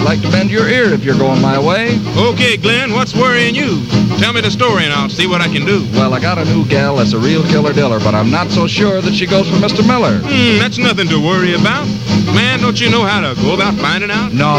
like to bend your ear if you're going my way. Okay, Glenn, what's worrying you? Tell me the story and I'll see what I can do. Well, I got a new gal that's a real killer diller, but I'm not so sure that she goes for Mr. Miller. That's nothing to worry about. Man, don't you know how to go about finding out? No.